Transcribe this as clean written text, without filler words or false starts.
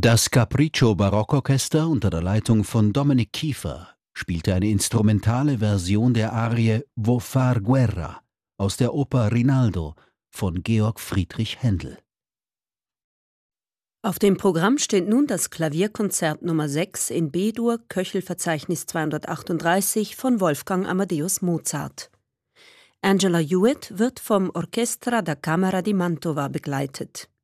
Das Capriccio Barockorchester unter der Leitung von Dominic Kiefer spielte eine instrumentale Version der Arie Vo far guerra aus der Oper Rinaldo von Georg Friedrich Händel. Auf dem Programm steht nun das Klavierkonzert Nummer 6 in B-Dur, Köchelverzeichnis 238 von Wolfgang Amadeus Mozart. Angela Hewitt wird vom Orchestra da Camera di Mantova begleitet.